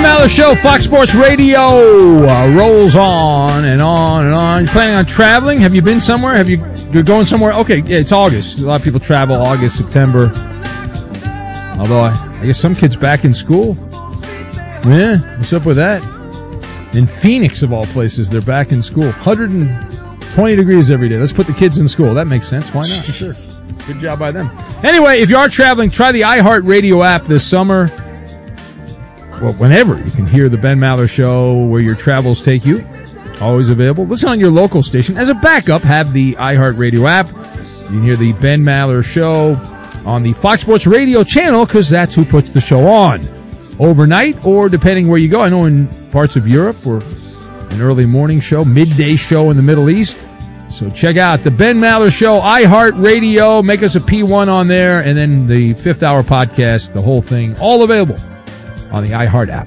Maller Show, Fox Sports Radio, rolls on and on and on. You planning on traveling? Have you been somewhere? You're going somewhere? Okay, yeah, it's August. A lot of people travel August, September. Although I guess some kids back in school. Yeah, what's up with that? In Phoenix, of all places, they're back in school. 120 degrees every day. Let's put the kids in school. That makes sense. Why not? Sure. Good job by them. Anyway, if you are traveling, try the iHeartRadio app this summer. Well, whenever you can hear the Ben Maller Show where your travels take you. Always available. Listen on your local station. As a backup, have the iHeartRadio app. You can hear the Ben Maller Show on the Fox Sports Radio channel because that's who puts the show on. Overnight or depending where you go. I know in parts of Europe or an early morning show, midday show in the Middle East. So check out the Ben Maller Show, iHeartRadio. Make us a P1 on there. And then the Fifth Hour podcast, the whole thing, all available on the iHeart app.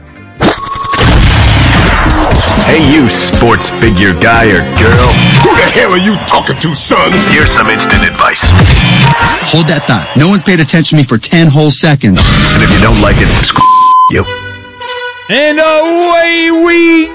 Hey, you sports figure guy or girl. Who the hell are you talking to, son? Here's some instant advice. Hold that thought. No one's paid attention to me for 10 whole seconds. And if you don't like it, screw you. And away we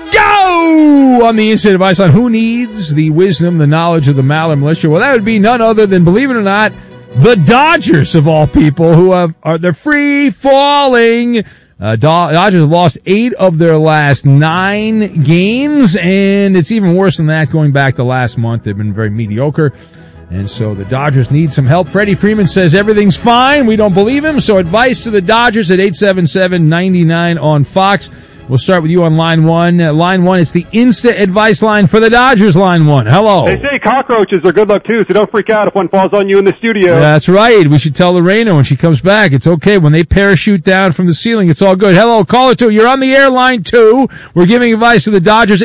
go on the instant advice on who needs the wisdom, the knowledge of the Maller Militia. Well, that would be none other than, believe it or not, the Dodgers, of all people, who they're free falling. Dodgers have lost 8 of their last 9 games, and it's even worse than that going back to last month. They've been very mediocre, and so the Dodgers need some help. Freddie Freeman says everything's fine. We don't believe him, so advice to the Dodgers at 877-99 on Fox. We'll start with you on line 1. Line 1, it's the instant advice line for the Dodgers, line 1. Hello. They say cockroaches are good luck, too, so don't freak out if one falls on you in the studio. That's right. We should tell Lorena when she comes back. It's okay. When they parachute down from the ceiling, it's all good. Hello, caller 2. You're on the air, line 2. We're giving advice to the Dodgers.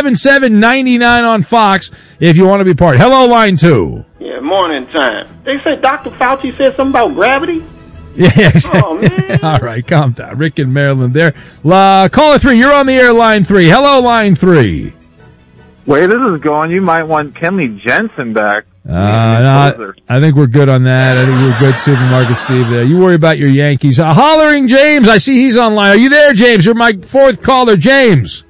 877-99 on Fox if you want to be part. Hello, line 2. Yeah, morning time. They said Dr. Fauci said something about gravity. Yeah, exactly. Oh, man. All right, calm down. Rick in Maryland there. Caller 3, you're on the air, line 3. Hello, line 3. Way this is going, you might want Kenley Jensen back. No, I think we're good on that. I think we're good, Supermarket Steve there. You worry about your Yankees. Hollering James, I see he's online. Are you there, James? You're my 4th caller, James.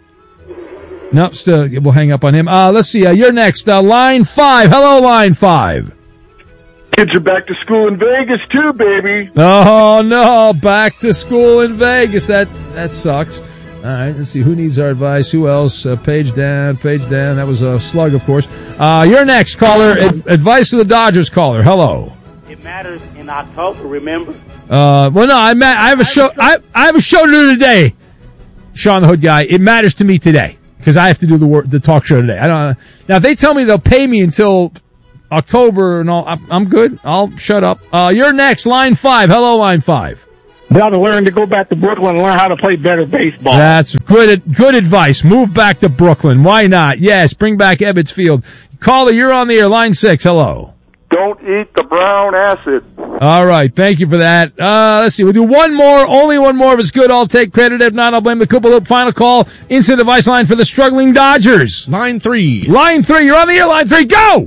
Nope, still, we'll hang up on him. Let's see, you're next. Line 5. Hello, line 5. Kids are back to school in Vegas too, baby. Oh no, back to school in Vegas. That sucks. All right, let's see who needs our advice. Who else? Page down. That was a slug, of course. You're next, caller. Advice to the Dodgers, caller. Hello. It matters in October, remember? Well, no, I have a show. I have a show to do today. Sean the Hood guy. It matters to me today because I have to do the talk show today. I don't. Now, if they tell me they'll pay me until October and all, I'm good. I'll shut up. You're next, line 5. Hello, line 5. They ought to learn to go back to Brooklyn and learn how to play better baseball. That's good advice. Move back to Brooklyn. Why not? Yes, bring back Ebbets Field. Caller, you're on the air, line 6. Hello. Don't eat the brown acid. All right, thank you for that. Let's see, we'll do one more. Only one more. If it's good, I'll take credit. If not, I'll blame the Koopa Loop. Final call, instant advice line for the struggling Dodgers. Line 3. Line 3, you're on the air, line 3. Go!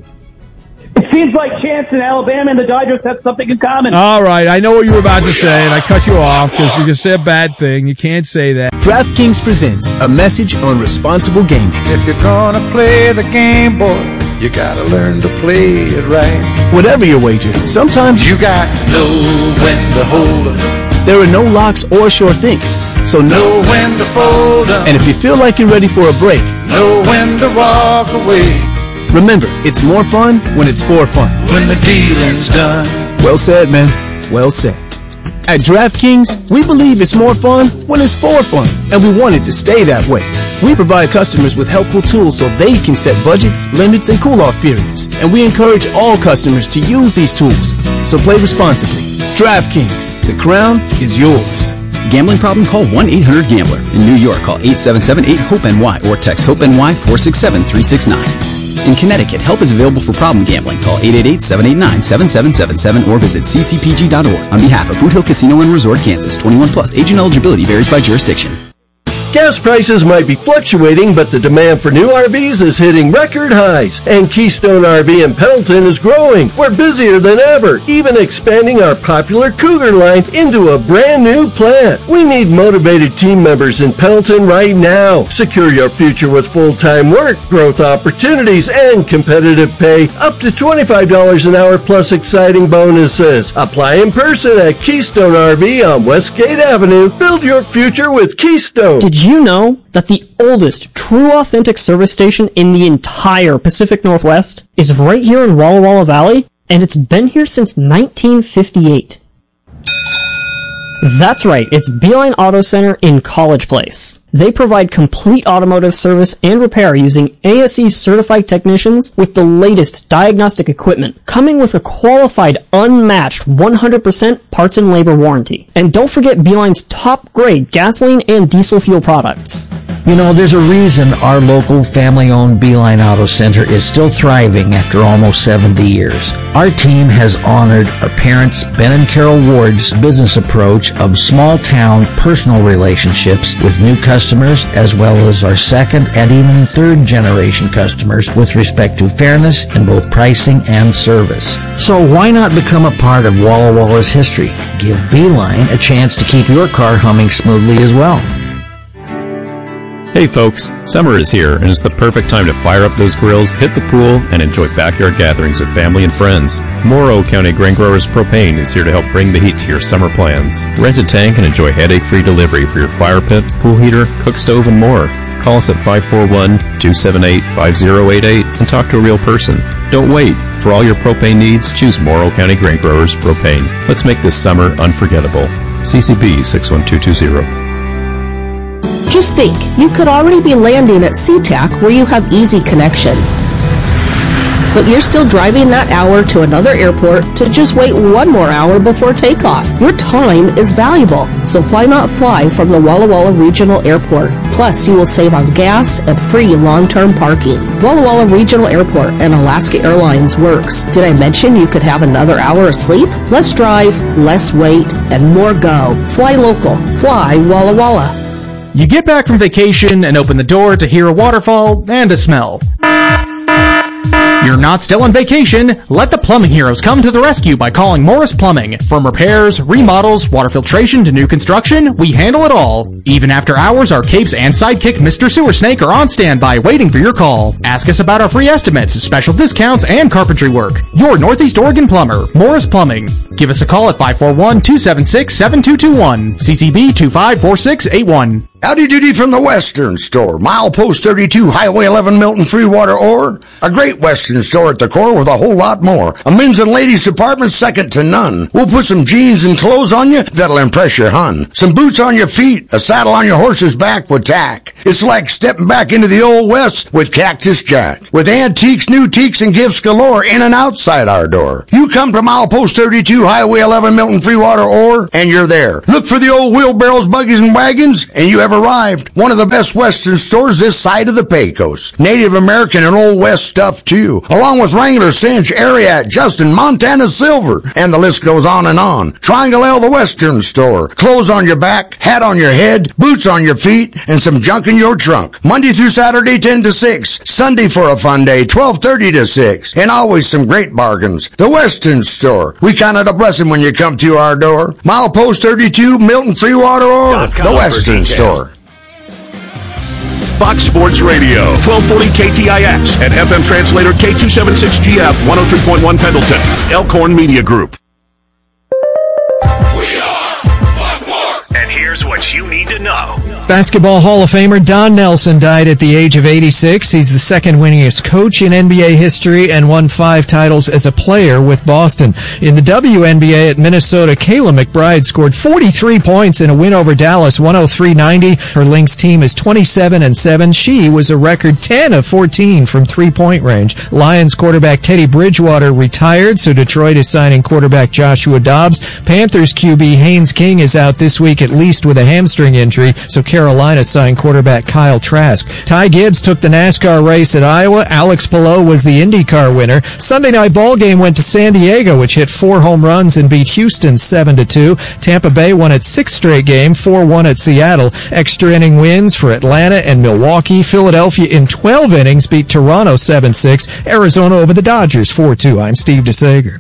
It seems like Chance and Alabama and the Dodgers have something in common. All right, I know what you were about to say, and I cut you off because you just say a bad thing. You can't say that. DraftKings presents a message on responsible gaming. If you're gonna play the game, boy, you gotta learn to play it right. Whatever your wager, sometimes you got to know when to hold up. There are no locks or sure things, so know when to fold up. And if you feel like you're ready for a break, know when to walk away. Remember, it's more fun when it's for fun. When the dealing's done. Well said, man. Well said. At DraftKings, we believe it's more fun when it's for fun, and we want it to stay that way. We provide customers with helpful tools so they can set budgets, limits, and cool-off periods, and we encourage all customers to use these tools. So play responsibly. DraftKings, the crown is yours. Gambling problem? Call 1-800-GAMBLER. In New York, call 877-8-HOPE-NY or text HOPE-NY 467-369. In Connecticut, help is available for problem gambling. Call 888-789-7777 or visit ccpg.org. On behalf of Boot Hill Casino and Resort, Kansas, 21 plus. Age and eligibility varies by jurisdiction. Gas prices might be fluctuating, but the demand for new RVs is hitting record highs. And Keystone RV in Pendleton is growing. We're busier than ever, even expanding our popular Cougar line into a brand new plant. We need motivated team members in Pendleton right now. Secure your future with full-time work, growth opportunities, and competitive pay. Up to $25 an hour plus exciting bonuses. Apply in person at Keystone RV on Westgate Avenue. Build your future with Keystone. Did you know that the oldest true authentic service station in the entire Pacific Northwest is right here in Walla Walla Valley? And it's been here since 1958. That's right, it's Beeline Auto Center in College Place. They provide complete automotive service and repair using ASE certified technicians with the latest diagnostic equipment, coming with a qualified, unmatched 100% parts and labor warranty. And don't forget Beeline's top grade gasoline and diesel fuel products. You know, there's a reason our local family-owned Beeline Auto Center is still thriving after almost 70 years. Our team has honored our parents, Ben and Carol Ward's business approach of small-town personal relationships with new customers, as well as our second and even third-generation customers with respect to fairness in both pricing and service. So why not become a part of Walla Walla's history? Give Beeline a chance to keep your car humming smoothly as well. Hey folks, summer is here and it's the perfect time to fire up those grills, hit the pool, and enjoy backyard gatherings with family and friends. Morrow County Grain Growers Propane is here to help bring the heat to your summer plans. Rent a tank and enjoy headache-free delivery for your fire pit, pool heater, cook stove, and more. Call us at 541-278-5088 and talk to a real person. Don't wait. For all your propane needs, choose Morrow County Grain Growers Propane. Let's make this summer unforgettable. CCB 61220. Just think, you could already be landing at SeaTac where you have easy connections. But you're still driving that hour to another airport to just wait one more hour before takeoff. Your time is valuable, so why not fly from the Walla Walla Regional Airport? Plus, you will save on gas and free long-term parking. Walla Walla Regional Airport and Alaska Airlines works. Did I mention you could have another hour of sleep? Less drive, less wait, and more go. Fly local. Fly Walla Walla. You get back from vacation and open the door to hear a waterfall and a smell. You're not still on vacation. Let the plumbing heroes come to the rescue by calling Morris Plumbing. From repairs, remodels, water filtration to new construction, we handle it all. Even after hours, our capes and sidekick Mr. Sewer Snake are on standby waiting for your call. Ask us about our free estimates, special discounts, and carpentry work. Your Northeast Oregon plumber, Morris Plumbing. Give us a call at 541-276-7221. CCB 254681. Howdy doody from the Western Store. Milepost 32, Highway 11, Milton, Freewater, Ore. A great Western store at the core with a whole lot more. A men's and ladies department second to none. We'll put some jeans and clothes on you that'll impress your hun. Some boots on your feet, a saddle on your horse's back with tack. It's like stepping back into the Old West with Cactus Jack. With antiques, new teaks, and gifts galore in and outside our door. You come to Milepost 32, Highway 11, Milton, Freewater, Ore, and you're there. Look for the old wheelbarrows, buggies, and wagons, and you have arrived. One of the best Western stores this side of the Pecos. Native American and Old West stuff too, along with Wrangler, Cinch, Ariat, Justin, Montana Silver, and the list goes on and on. Triangle L, the Western Store. Clothes on your back, hat on your head, boots on your feet, and some junk in your trunk. Monday through Saturday, 10 to 6. Sunday for a fun day, 12:30 to 6. And always some great bargains. The Western Store. We count it a blessing when you come to our door. Milepost 32, Milton, Freewater, or the Western Store. Fox Sports Radio, 1240 KTIX and FM translator K276GF, 103.1 Pendleton, Elkhorn Media Group. And here's what you need to know. Basketball Hall of Famer Don Nelson died at the age of 86. He's the second winningest coach in NBA history and won 5 titles as a player with Boston. In the WNBA at Minnesota, Kayla McBride scored 43 points in a win over Dallas, 103-90. Her Lynx team is 27-7. She was a record 10 of 14 from three-point range. Lions quarterback Teddy Bridgewater retired, so Detroit is signing quarterback Joshua Dobbs. Panthers QB Haynes King is out this week at least with a hamstring injury, so Carolina signed quarterback Kyle Trask. Ty Gibbs took the NASCAR race at Iowa. Alex Palou was the IndyCar winner. Sunday night ball game went to San Diego, which hit 4 home runs and beat Houston 7-2. Tampa Bay won its 6th straight game, 4-1 at Seattle. Extra inning wins for Atlanta and Milwaukee. Philadelphia in 12 innings beat Toronto 7-6. Arizona over the Dodgers 4-2. I'm Steve DeSager.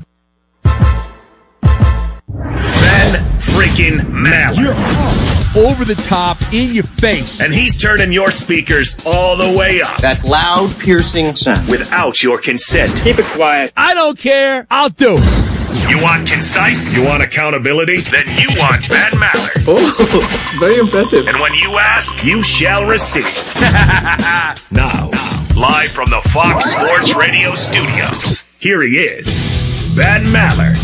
Ben freaking Maller. You're over the top, in your face. And he's turning your speakers all the way up. That loud, piercing sound. Without your consent. Keep it quiet. I don't care. I'll do it. You want concise? You want accountability? Then you want Ben Maller. Oh, it's very impressive. And when you ask, you shall receive. Now, live from the Fox Sports Radio studios, here he is, Ben Maller.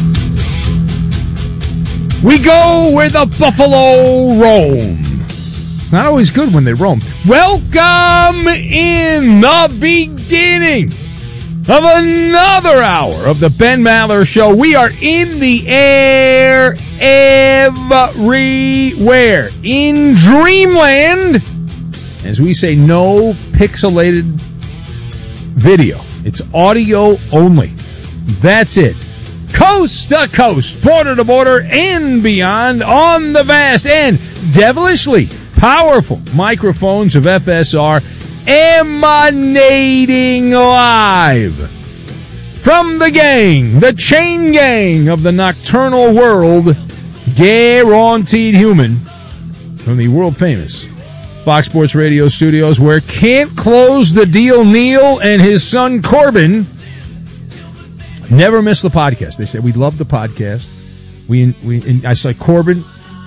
We go where the buffalo roam. It's not always good when they roam. Welcome in the beginning of another hour of the Ben Maller Show. We are in the air everywhere. In Dreamland, as we say, no pixelated video. It's audio only. That's it. Coast to coast, border to border, and beyond on the vast and devilishly powerful microphones of FSR, emanating live from the gang, the chain gang of the nocturnal world, guaranteed human, from the world famous Fox Sports Radio studios, where Can't Close the Deal Neil and his son Corbin never miss the podcast. They said we love the podcast. I say Corbin,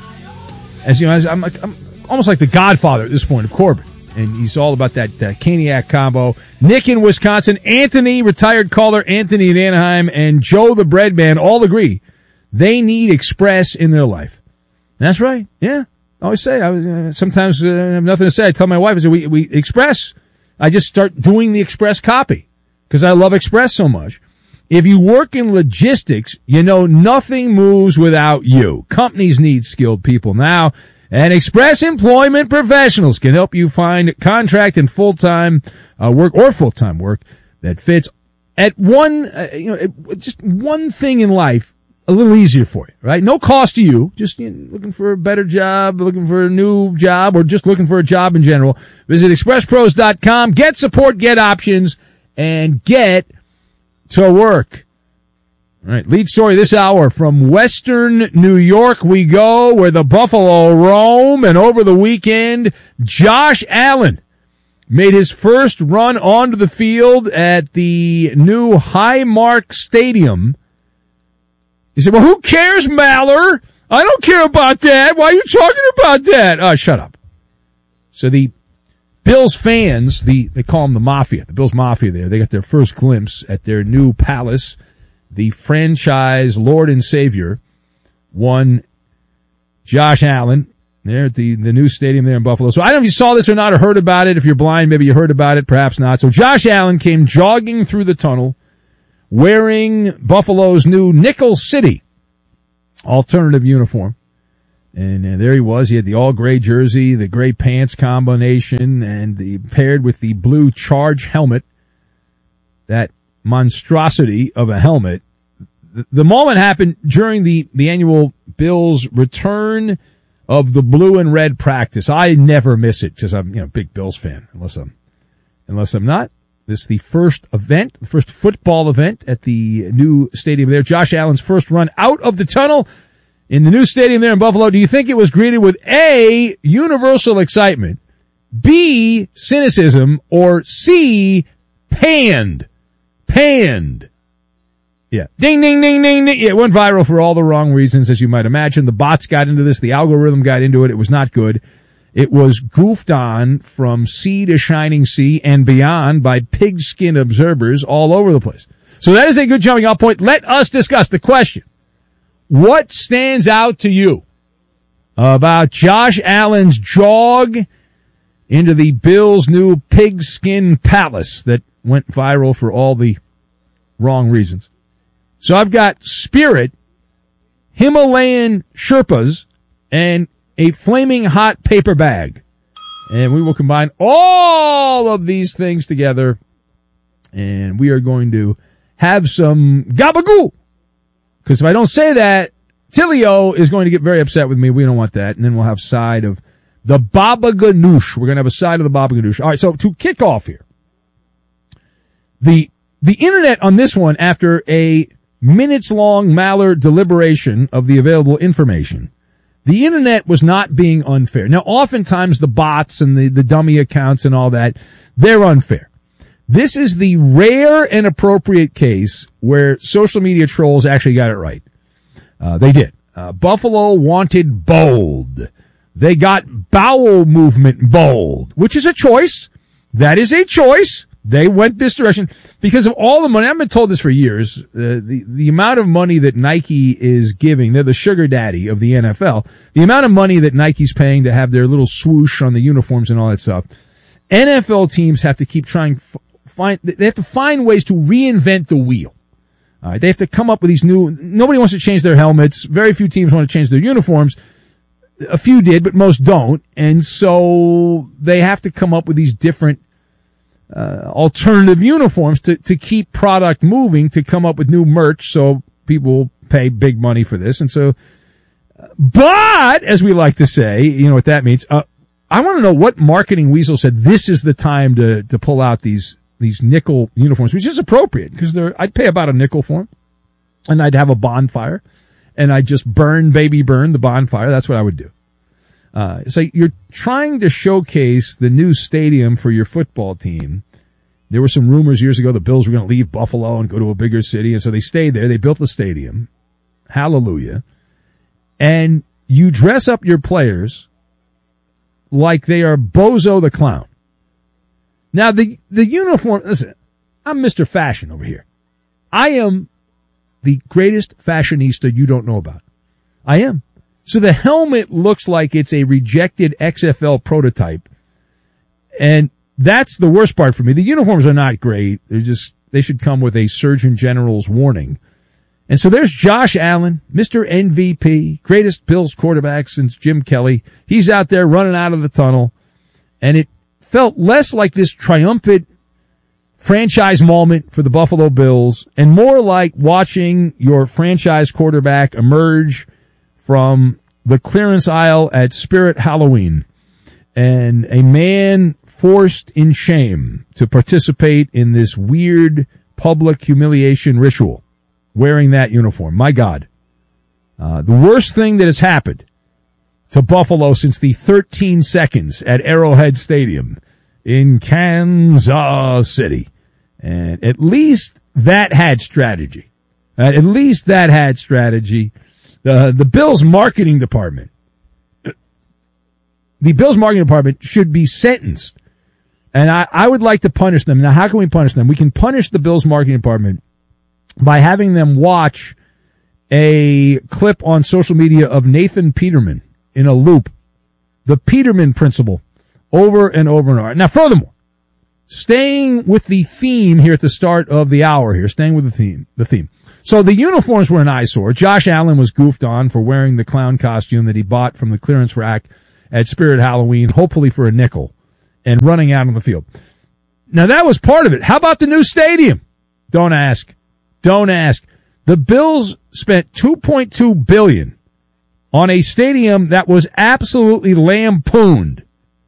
as you know, I'm almost like the godfather at this point of Corbin, and he's all about that Caniac combo. Nick in Wisconsin, Anthony, retired caller Anthony in Anaheim, and Joe the Bread Man all agree they need Express in their life. That's right. Yeah, I always say. Sometimes I have nothing to say. I tell my wife, I say we Express. I just start doing the Express copy because I love Express so much. If you work in logistics, you know nothing moves without you. Companies need skilled people now, and Express Employment Professionals can help you find contract and full-time work or full-time work that fits at just one thing in life a little easier for you, right? No cost to you. Just looking for a better job, looking for a new job, or just looking for a job in general. Visit expresspros.com. Get support, get options, and get to work. All right, lead story this hour from Western New York. We go where the buffalo roam, and over the weekend, Josh Allen made his first run onto the field at the new Highmark Stadium. He said, well, who cares, Maller? I don't care about that. Why are you talking about that? Oh, shut up. So the Bills fans, they call them the Mafia, the Bills Mafia there. They got their first glimpse at their new palace. The franchise Lord and Savior, one Josh Allen, there at the new stadium there in Buffalo. So I don't know if you saw this or not or heard about it. If you're blind, maybe you heard about it, perhaps not. So Josh Allen came jogging through the tunnel wearing Buffalo's new Nickel City alternative uniform. And there he was. He had the all-gray jersey, the gray pants combination, and paired with the blue Charge helmet, that monstrosity of a helmet. The moment happened during the annual Bills return of the blue and red practice. I never miss it because I'm a big Bills fan, unless I'm not. This is the first event, the first football event at the new stadium there. Josh Allen's first run out of the tunnel in the new stadium there in Buffalo. Do you think it was greeted with A, universal excitement, B, cynicism, or C, panned? Yeah. Ding, ding, ding, ding, ding. It went viral for all the wrong reasons, as you might imagine. The bots got into this. The algorithm got into it. It was not good. It was goofed on from sea to shining sea and beyond by pigskin observers all over the place. So that is a good jumping off point. Let us discuss the question. What stands out to you about Josh Allen's jog into the Bills' new pigskin palace that went viral for all the wrong reasons? So I've got Spirit, Himalayan Sherpas, and a flaming hot paper bag. And we will combine all of these things together, and we are going to have some gabagoo. Because if I don't say that, Tilio is going to get very upset with me. We don't want that. And then we'll have side of the baba ganoush. We're going to have a side of the baba ganoush. All right, so to kick off here, the internet on this one, after a minutes-long Mallard deliberation of the available information, the internet was not being unfair. Now, oftentimes the bots and the dummy accounts and all that, they're unfair. This is the rare and appropriate case where social media trolls actually got it right. They did. Buffalo wanted bold. They got bowel movement bold, which is a choice. That is a choice. They went this direction because of all the money. I've been told this for years. The amount of money that Nike is giving, they're the sugar daddy of the NFL. The amount of money that Nike's paying to have their little swoosh on the uniforms and all that stuff. NFL teams have to keep trying, they have to find ways to reinvent the wheel. All right. They have to come up with these nobody wants to change their helmets. Very few teams want to change their uniforms. A few did, but most don't. And so they have to come up with these different alternative uniforms to keep product moving, to come up with new merch so people pay big money for this. And so, but as we like to say, you know what that means. I want to know what marketing weasel said this is the time to pull out these nickel uniforms, which is appropriate because I'd pay about a nickel for them, and I'd have a bonfire, and I'd just burn the bonfire. That's what I would do. So you're trying to showcase the new stadium for your football team. There were some rumors years ago the Bills were going to leave Buffalo and go to a bigger city, and so they stayed there. They built the stadium. Hallelujah. And you dress up your players like they are Bozo the Clown. Now, the uniform, listen, I'm Mr. Fashion over here. I am the greatest fashionista you don't know about. I am. So the helmet looks like it's a rejected XFL prototype. And that's the worst part for me. The uniforms are not great. They should come with a Surgeon General's warning. And so there's Josh Allen, Mr. MVP, greatest Bills quarterback since Jim Kelly. He's out there running out of the tunnel. And it felt less like this triumphant franchise moment for the Buffalo Bills and more like watching your franchise quarterback emerge from the clearance aisle at Spirit Halloween, and a man forced in shame to participate in this weird public humiliation ritual, wearing that uniform. My God. The worst thing that has happened to Buffalo since the 13 seconds at Arrowhead Stadium in Kansas City. And at least that had strategy. The Bills marketing department. The Bills marketing department should be sentenced. And I would like to punish them. Now, how can we punish them? We can punish the Bills marketing department by having them watch a clip on social media of Nathan Peterman in a loop. The Peterman principle over and over and over. Now, furthermore, staying with the theme here at the start of the hour here, staying with the theme. So the uniforms were an eyesore. Josh Allen was goofed on for wearing the clown costume that he bought from the clearance rack at Spirit Halloween, hopefully for a nickel, and running out on the field. Now that was part of it. How about the new stadium? Don't ask. The Bills spent $2.2 billion on a stadium that was absolutely lampooned.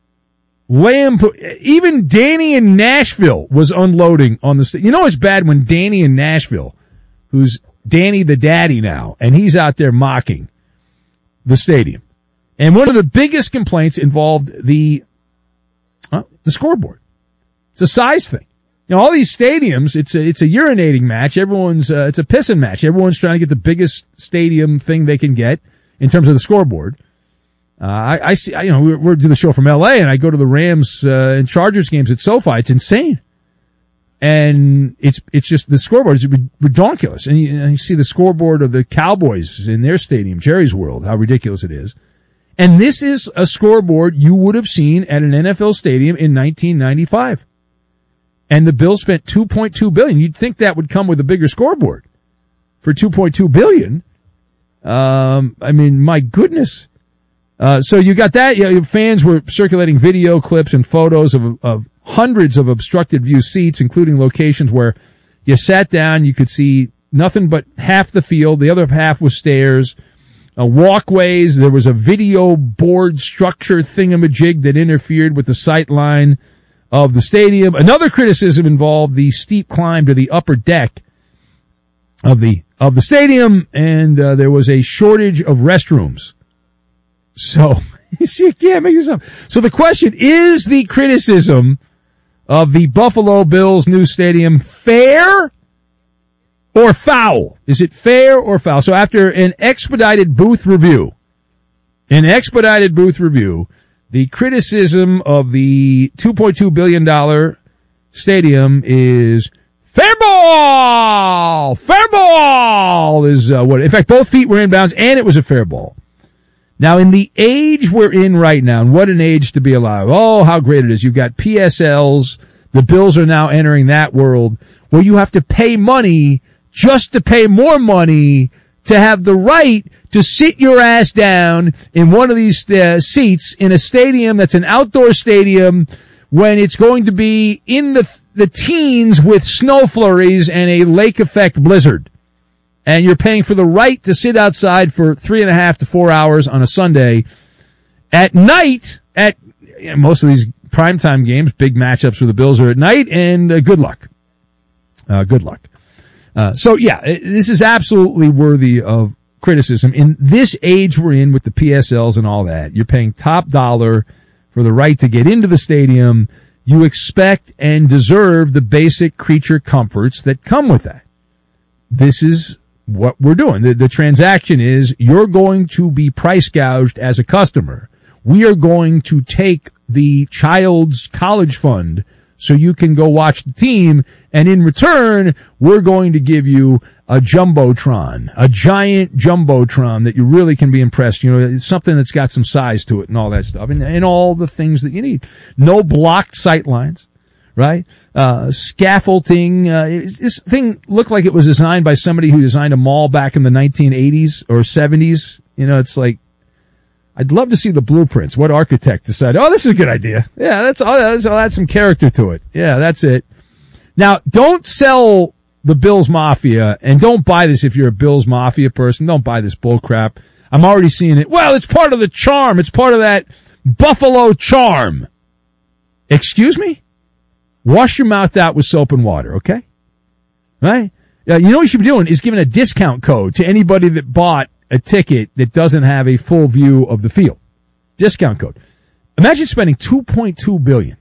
Even Danny in Nashville was unloading on the stadium. You know it's bad when Danny in Nashville, who's Danny the daddy now, and he's out there mocking the stadium. And one of the biggest complaints involved the scoreboard. It's a size thing. You know, all these stadiums, it's a urinating match. It's a pissing match. Everyone's trying to get the biggest stadium thing they can get in terms of the scoreboard. I see, we're doing the show from LA, and I go to the Rams and Chargers games at SoFi. It's insane. And it's just the scoreboard is ridiculous. And you see the scoreboard of the Cowboys in their stadium, Jerry's World, how ridiculous it is. And this is a scoreboard you would have seen at an NFL stadium in 1995. And the Bills spent $2.2 billion. You'd think that would come with a bigger scoreboard for $2.2 billion. My goodness. So you got that. Fans were circulating video clips and photos of hundreds of obstructed view seats, including locations where you sat down, you could see nothing but half the field. The other half was stairs, walkways. There was a video board structure thingamajig that interfered with the sight line of the stadium. Another criticism involved the steep climb to the upper deck of the stadium, and there was a shortage of restrooms. So you can't make this up. So the question is: the criticism of the Buffalo Bills' new stadium fair or foul? Is it fair or foul? So after an expedited booth review, the criticism of the $2.2 billion stadium is fair ball! Fair ball is what, in fact, both feet were in bounds and it was a fair ball. Now, in the age we're in right now, and what an age to be alive. Oh, how great it is. You've got PSLs. The Bills are now entering that world where you have to pay money just to pay more money to have the right to sit your ass down in one of these seats in a stadium that's an outdoor stadium when it's going to be in the teens with snow flurries and a lake effect blizzard. And you're paying for the right to sit outside for 3.5 to 4 hours on a Sunday. At night, most of these primetime games, big matchups for the Bills are at night, and good luck. Good luck. So yeah, this is absolutely worthy of criticism. In this age we're in with the PSLs and all that, you're paying top dollar for the right to get into the stadium. You expect and deserve the basic creature comforts that come with that. This is what we're doing. The transaction is you're going to be price gouged as a customer. We are going to take the child's college fund so you can go watch the team, and in return, we're going to give you a jumbotron, a giant jumbotron that you really can be impressed. You know, it's something that's got some size to it and all that stuff, and all the things that you need. No blocked sight lines, right? Scaffolding. This thing looked like it was designed by somebody who designed a mall back in the 1980s or 70s. You know, it's like, I'd love to see the blueprints. What architect decided, oh, this is a good idea. Yeah, I'll add some character to it. Yeah, that's it. Now, don't sell the Bills Mafia, and don't buy this if you're a Bills Mafia person. Don't buy this bullcrap. I'm already seeing it. Well, it's part of the charm. It's part of that Buffalo charm. Excuse me? Wash your mouth out with soap and water, okay? Right? You know what you should be doing is giving a discount code to anybody that bought a ticket that doesn't have a full view of the field. Discount code. Imagine spending $2.2 billion.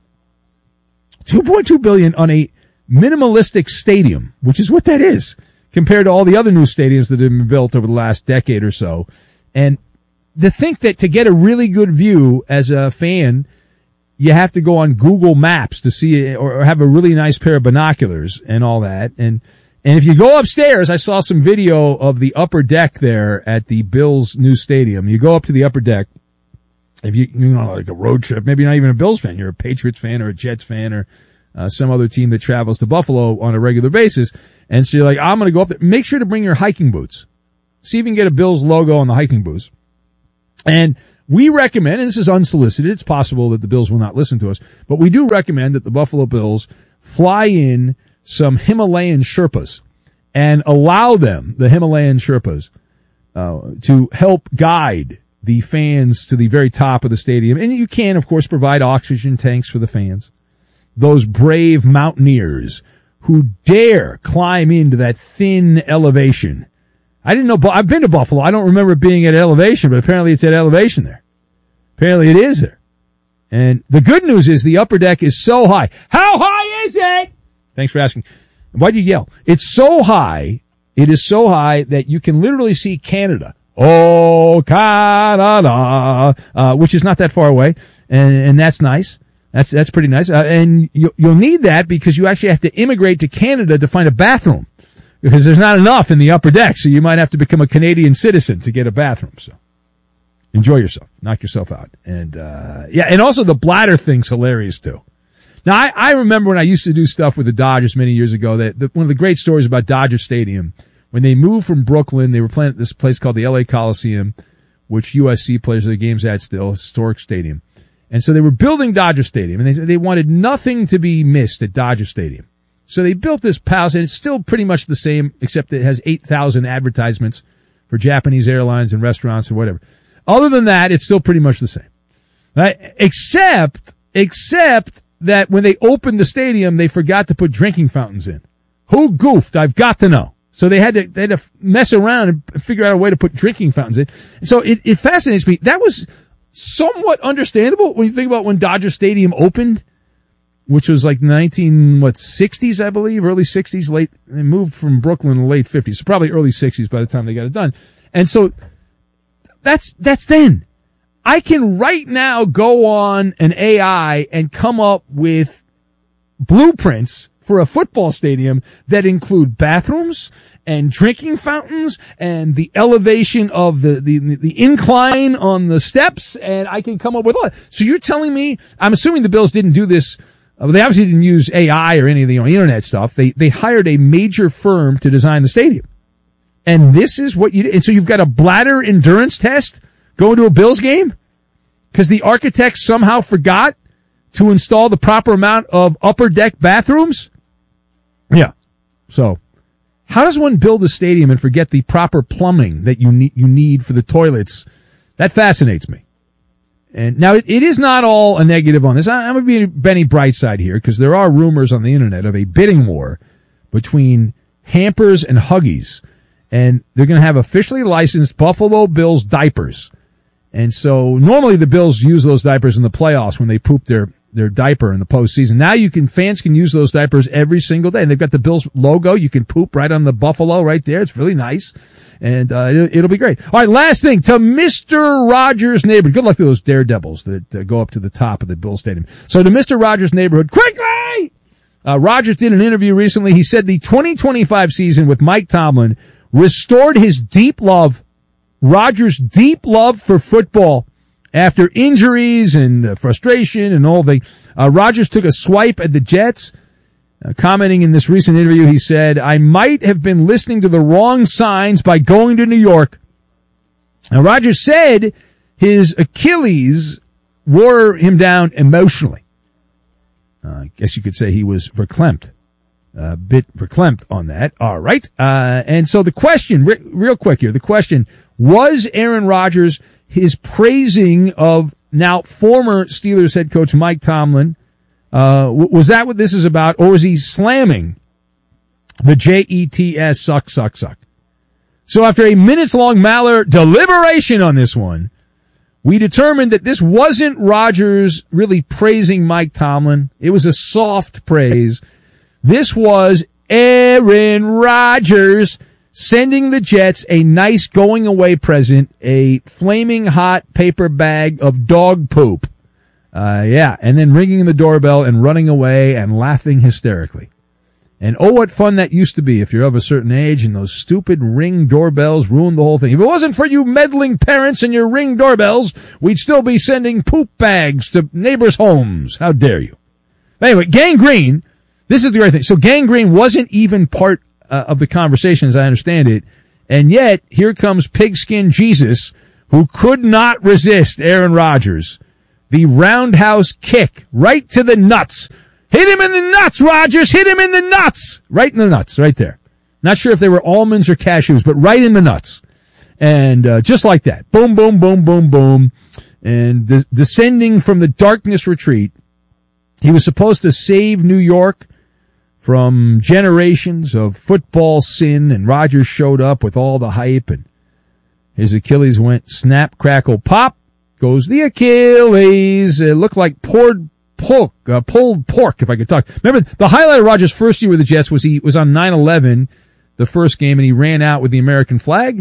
$2.2 billion on a minimalistic stadium, which is what that is, compared to all the other new stadiums that have been built over the last decade or so. And to think that to get a really good view as a fan, you have to go on Google Maps to see it, or have a really nice pair of binoculars and all that. And if you go upstairs, I saw some video of the upper deck there at the Bills' new stadium. You go up to the upper deck. If you know, like a road trip, maybe you're not even a Bills fan, you're a Patriots fan or a Jets fan or some other team that travels to Buffalo on a regular basis. And so you're like, I'm going to go up there. Make sure to bring your hiking boots. See if you can get a Bills logo on the hiking boots. And we recommend, and this is unsolicited, it's possible that the Bills will not listen to us, but we do recommend that the Buffalo Bills fly in some Himalayan Sherpas and allow them, the Himalayan Sherpas, to help guide the fans to the very top of the stadium. And you can, of course, provide oxygen tanks for the fans. Those brave mountaineers who dare climb into that thin elevation. I didn't know, I've been to Buffalo. I don't remember it being at elevation, but apparently it's at elevation there. Apparently it is there. And the good news is the upper deck is so high. How high is it? Thanks for asking. Why'd you yell? It's so high. It is so high that you can literally see Canada. Oh, Canada, which is not that far away. And that's nice. That's pretty nice. And you'll need that because you actually have to immigrate to Canada to find a bathroom because there's not enough in the upper deck. So you might have to become a Canadian citizen to get a bathroom. So enjoy yourself. Knock yourself out. And, yeah, and also the bladder thing's hilarious too. Now, I remember when I used to do stuff with the Dodgers many years ago that one of the great stories about Dodger Stadium, when they moved from Brooklyn, they were playing at this place called the LA Coliseum, which USC plays their games at still, historic stadium. And so they were building Dodger Stadium, and they wanted nothing to be missed at Dodger Stadium. So they built this palace, and it's still pretty much the same, except it has 8,000 advertisements for Japanese airlines and restaurants and whatever. Other than that, it's still pretty much the same. Right? Except that when they opened the stadium, they forgot to put drinking fountains in. Who goofed? I've got to know. So they had to mess around and figure out a way to put drinking fountains in. So it fascinates me. That was somewhat understandable when you think about when Dodger Stadium opened, which was like 60s, I believe, early 60s, late. They moved from Brooklyn in the late 50s, so probably early 60s by the time they got it done. And so that's then. I can right now go on an AI and come up with blueprints for a football stadium that include bathrooms and drinking fountains and the elevation of the incline on the steps, and I can come up with all that. So you're telling me, I'm assuming the Bills didn't do this. They obviously didn't use AI or any of the internet stuff. They hired a major firm to design the stadium. And this is what you did. And so you've got a bladder endurance test going to a Bills game? Because the architects somehow forgot to install the proper amount of upper deck bathrooms? Yeah. So, how does one build a stadium and forget the proper plumbing that you need for the toilets? That fascinates me. And now it is not all a negative on this. I'm going to be Benny Brightside here because there are rumors on the internet of a bidding war between Hampers and Huggies. And they're going to have officially licensed Buffalo Bills diapers. And so normally the Bills use those diapers in the playoffs when they poop their diaper in the postseason. Now fans can use those diapers every single day. And they've got the Bills logo. You can poop right on the Buffalo right there. It's really nice. And it'll be great. All right, last thing to Mr. Rogers' neighborhood. Good luck to those daredevils that go up to the top of the Bills Stadium. So to Mr. Rogers' neighborhood, quickly! Rogers did an interview recently. He said the 2025 season with Mike Tomlin restored his Rogers' deep love for football. After injuries and frustration and all the, Rogers took a swipe at the Jets. Commenting in this recent interview, he said, I might have been listening to the wrong signs by going to New York. Now, Rogers said his Achilles wore him down emotionally. I guess you could say he was verklempt. A bit verklempt on that. All right. And so the question, real quick here, the question, was Aaron Rodgers his praising of now former Steelers head coach Mike Tomlin? Was that what this is about, or was he slamming the Jets suck? So after a minutes-long Maller deliberation on this one, we determined that this wasn't Rodgers really praising Mike Tomlin. It was a soft praise. This was Aaron Rodgers sending the Jets a nice going-away present, a flaming hot paper bag of dog poop. And then ringing the doorbell and running away and laughing hysterically. And oh, what fun that used to be if you're of a certain age and those stupid Ring doorbells ruined the whole thing. If it wasn't for you meddling parents and your Ring doorbells, we'd still be sending poop bags to neighbors' homes. How dare you? Anyway, Gang Green, this is the great thing. So Gang Green wasn't even part of the conversation as I understand it. And yet, here comes Pigskin Jesus, who could not resist Aaron Rodgers. The roundhouse kick right to the nuts. Hit him in the nuts, Rodgers. Hit him in the nuts. Right in the nuts, right there. Not sure if they were almonds or cashews, but right in the nuts. And just like that. Boom, boom, boom, boom, boom. And descending from the darkness retreat, he was supposed to save New York from generations of football sin, and Rodgers showed up with all the hype, and his Achilles went snap, crackle, pop. Goes the Achilles. It looked like pulled pork, if I could talk. Remember, the highlight of Rodgers' first year with the Jets was he was on 9/11, the first game, and he ran out with the American flag.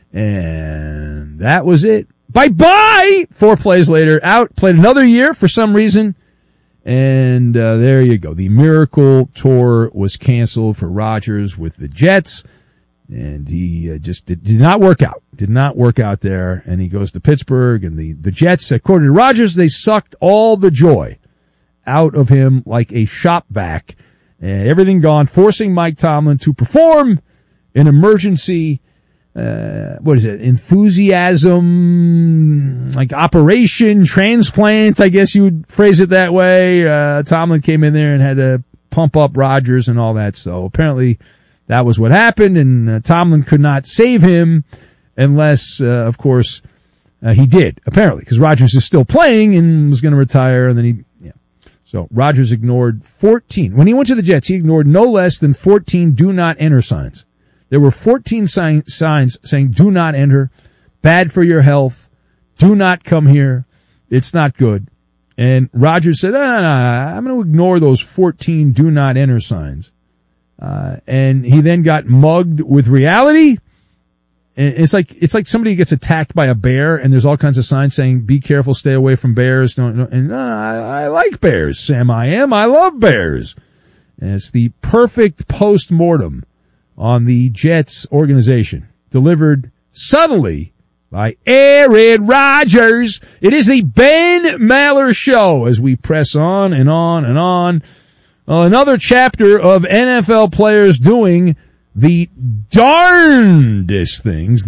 And that was it. Bye-bye! 4 plays later, out, played another year for some reason. And there you go. The Miracle Tour was canceled for Rodgers with the Jets. And he just did not work out. Did not work out there. And he goes to Pittsburgh. And the Jets, according to Rodgers, they sucked all the joy out of him like a shop vac. And everything gone, forcing Mike Tomlin to perform an emergency what is it? Enthusiasm, like operation, transplant, I guess you would phrase it that way. Tomlin came in there and had to pump up Rodgers and all that. So apparently that was what happened, and Tomlin could not save him unless, of course, he did, apparently, because Rodgers is still playing and was going to retire, and then So Rodgers ignored 14. When he went to the Jets, he ignored no less than 14 do not enter signs. There were 14 signs saying do not enter, bad for your health, do not come here, it's not good. And Rodgers said, no, I'm going to ignore those 14 do not enter signs. And he then got mugged with reality. And it's like somebody gets attacked by a bear and there's all kinds of signs saying, be careful, stay away from bears. I like bears, Sam. I love bears. And it's the perfect post-mortem on the Jets organization, delivered subtly by Aaron Rodgers. It is the Ben Maller Show as we press on and on and on. Another chapter of NFL players doing the darndest things,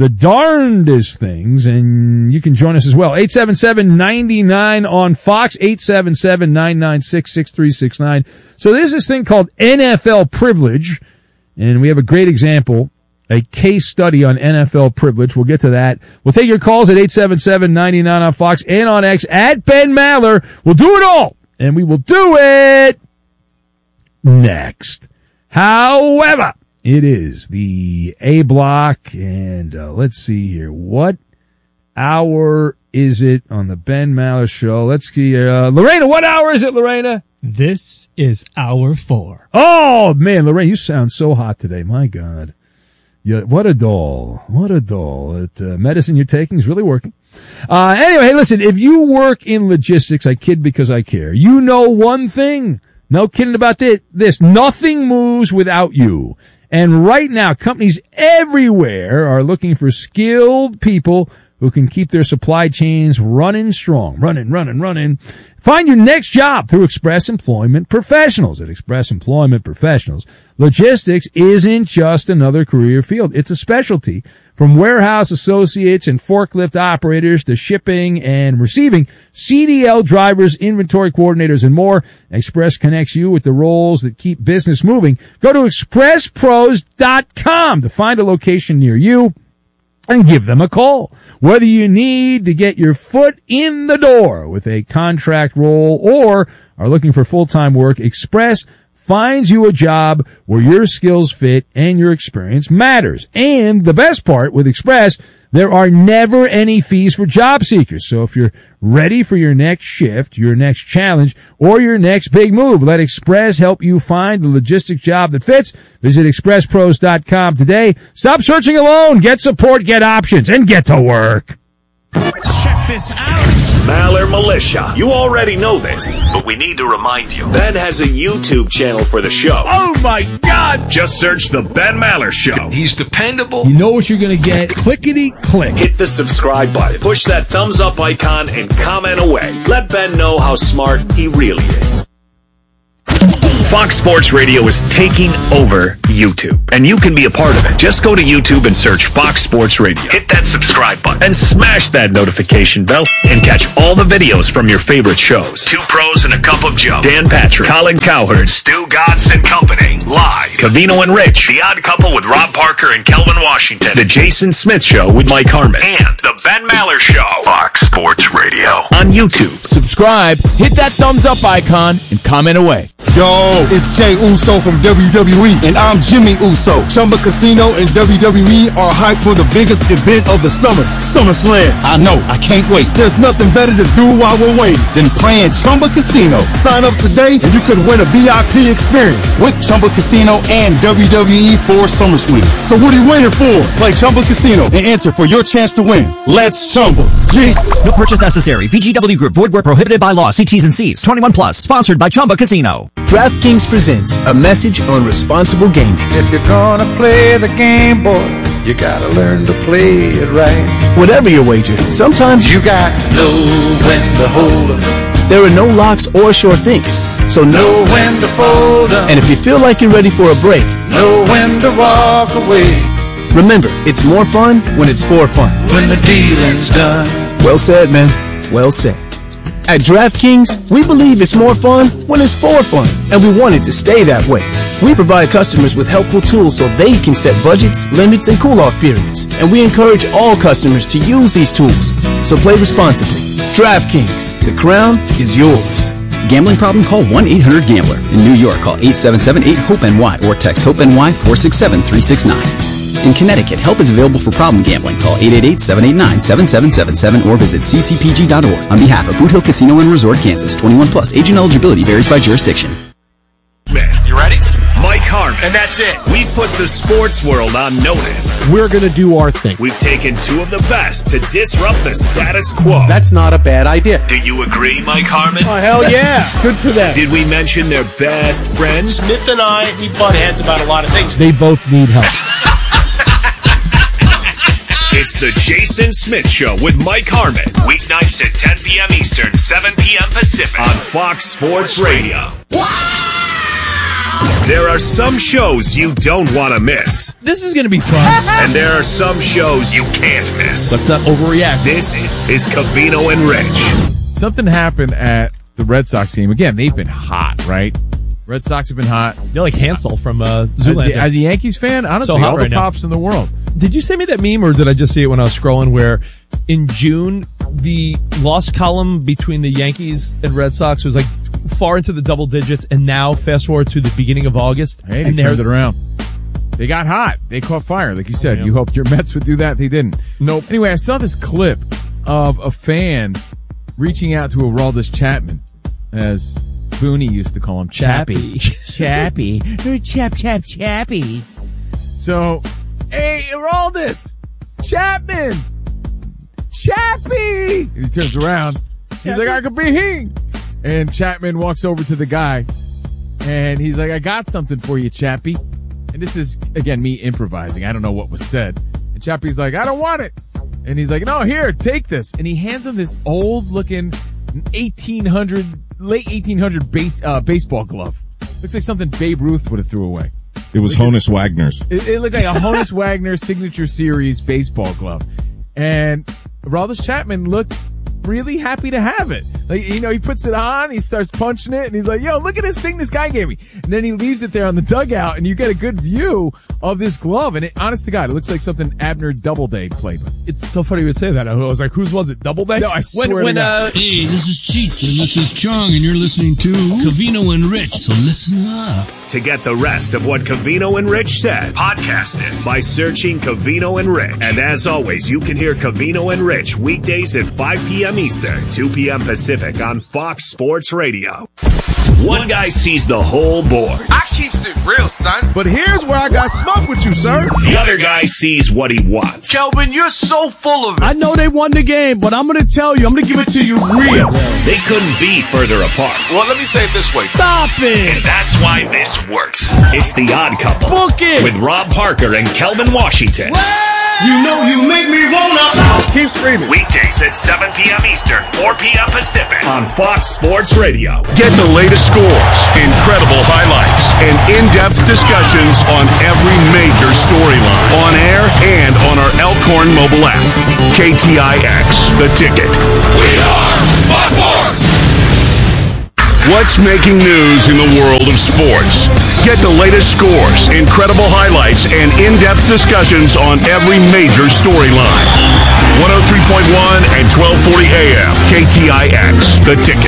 and you can join us as well. 877-99 on Fox, 877-996-6369. So there's this thing called NFL privilege, and we have a great example, a case study on NFL privilege. We'll get to that. We'll take your calls at 877-99 on Fox and on X at Ben Maller. We'll do it all, and we will do it next. However, it is the A block, and let's see here. What hour is it on the Ben Maller Show? Let's see. Lorena, what hour is it, Lorena? This is hour 4. Oh, man, Lorena, you sound so hot today. My God. Yeah, what a doll. What a doll. That medicine you're taking is really working. Anyway, hey, listen, if you work in logistics, I kid because I care. You know one thing. No kidding about this. Nothing moves without you. And right now, companies everywhere are looking for skilled people who can keep their supply chains running strong. Running. Find your next job through Express Employment Professionals. At Express Employment Professionals, logistics isn't just another career field. It's a specialty. From warehouse associates and forklift operators to shipping and receiving, CDL drivers, inventory coordinators, and more, Express connects you with the roles that keep business moving. Go to expresspros.com to find a location near you and give them a call. Whether you need to get your foot in the door with a contract role or are looking for full-time work, Express finds you a job where your skills fit and your experience matters. And the best part with Express, there are never any fees for job seekers. So if you're ready for your next shift, your next challenge, or your next big move, let Express help you find the logistic job that fits. Visit expresspros.com today. Stop searching alone. Get support, get options, and get to work. Check this out. Maller Militia. You already know this, but we need to remind you. Ben has a YouTube channel for the show. Oh my God! Just search The Ben Maller Show. He's dependable. You know what you're going to get. Clickety click. Hit the subscribe button. Push that thumbs up icon and comment away. Let Ben know how smart he really is. Fox Sports Radio is taking over YouTube, and you can be a part of it. Just go to YouTube and search Fox Sports Radio. Hit that subscribe button and smash that notification bell and catch all the videos from your favorite shows. Two Pros and a Cup of Joe, Dan Patrick, Colin Cowherd, Stu Gatz and Company, live. Covino and Rich, The Odd Couple with Rob Parker and Kelvin Washington, The Jason Smith Show with Mike Harmon, and The Ben Maller Show. Fox Sports Radio on YouTube. Subscribe, hit that thumbs up icon, and comment away. Yo, it's Jay Uso from WWE, and I'm Jimmy Uso. Chumba Casino and WWE are hyped for the biggest event of the summer, SummerSlam. I know, I can't wait. There's nothing better to do while we're waiting than playing Chumba Casino. Sign up today and you could win a VIP experience with Chumba Casino and WWE for SummerSlam. So what are you waiting for? Play Chumba Casino and enter for your chance to win. Let's Chumba. Yeah. No purchase necessary. VGW Group. Void where prohibited by law. See T's and C's. 21 plus. Sponsored by Chumba Casino. DraftKings presents a message on responsible gaming. If you're gonna play the game, boy, you gotta learn to play it right. Whatever your wager, sometimes you got to know when to hold 'em. There are no locks or sure things, so know when to fold 'em. And if you feel like you're ready for a break, know when to walk away. Remember, it's more fun when it's for fun. When the dealing's done. Well said, man. Well said. At DraftKings, we believe it's more fun when it's for fun, and we want it to stay that way. We provide customers with helpful tools so they can set budgets, limits, and cool-off periods, and we encourage all customers to use these tools. So play responsibly. DraftKings, the crown is yours. Gambling problem? Call 1-800-GAMBLER. In New York, call 877-8-HOPE-NY or text HOPE-NY 467-369. In Connecticut, help is available for problem gambling. Call 888-789-7777 or visit ccpg.org. On behalf of Boot Hill Casino and Resort, Kansas, 21 plus. Age and eligibility varies by jurisdiction. Man, you ready? Mike Harmon. And that's it. We put the sports world on notice. We're going to do our thing. We've taken two of the best to disrupt the status quo. That's not a bad idea. Do you agree, Mike Harmon? Oh, hell yeah. Good for them. Did we mention their best friends? Smith and I, we butt heads about a lot of things. They both need help. It's the Jason Smith Show with Mike Harmon. Weeknights at 10 p.m. Eastern, 7 p.m. Pacific on Fox Sports Radio. There are some shows you don't want to miss. This is going to be fun. And there are some shows you can't miss. Let's not overreact. This is Covino and Rich. Something happened at the Red Sox game. Again, they've been hot, right? Red Sox have been hot. They're like Hansel from Zoolander. As a Yankees fan, honestly, so all the props in the world. Did you send me that meme, or did I just see it when I was scrolling, where in June, the loss column between the Yankees and Red Sox was like far into the double digits, and now fast forward to the beginning of August. Hey, they turned it around. They got hot. They caught fire. Like you said, you hoped your Mets would do that. They didn't. Nope. Anyway, I saw this clip of a fan reaching out to Aroldis Chapman, as Booney used to call him, Chappie. Chappie. Chappie. So, hey, Aroldis! Chapman! Chappie! And he turns around. He's like, I could be he! And Chapman walks over to the guy, and he's like, I got something for you, Chappie. And this is, again, me improvising. I don't know what was said. And Chappie's like, I don't want it. And he's like, no, here, take this. And he hands him this old-looking late 1800 baseball glove. Looks like something Babe Ruth would have threw away. It was Honus Wagner's. It looked like a Honus Wagner Signature Series baseball glove. And Aroldis Chapman looked really happy to have it. Like, you know, he puts it on, he starts punching it, and he's like, yo, look at this thing this guy gave me. And then he leaves it there on the dugout, and you get a good view of this glove. And honest to God, it looks like something Abner Doubleday played with. It's so funny you would say that. I was like, whose was it? Doubleday? No, I swear to God. Hey, this is Cheech, and this is Chong, and you're listening to Covino and Rich, so listen up. To get the rest of what Covino and Rich said, podcast it by searching Covino and Rich. And as always, you can hear Covino and Rich weekdays at 5 p.m. Eastern, 2 p.m. Pacific on Fox Sports Radio. One guy sees the whole board. I keeps it real, son. But here's where I got smoke with you, sir. The other guy sees what he wants. Kelvin, you're so full of it. I know they won the game, but I'm going to tell you, I'm going to give it to you real. They couldn't be further apart. Well, let me say it this way. Stop it. And that's why this works. It's The Odd Couple. Book it. With Rob Parker and Kelvin Washington. You know you make me wanna. Keep screaming. Weekdays at 7 p.m. Eastern, 4 p.m. Pacific on Fox Sports Radio. Get the latest scores, incredible highlights, and in-depth discussions on every major storyline. On air and on our Elkhorn mobile app. KTIX, The Ticket. We are Fox Sports! What's making news in the world of sports? Get the latest scores, incredible highlights, and in-depth discussions on every major storyline. 103.1 and 1240 AM, KTIX, The Ticket.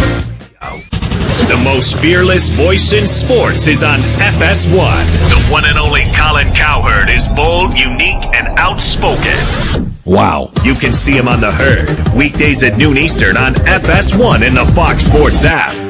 The most fearless voice in sports is on FS1. The one and only Colin Cowherd is bold, unique, and outspoken. Wow. You can see him on The Herd, weekdays at noon Eastern on FS1 in the Fox Sports app.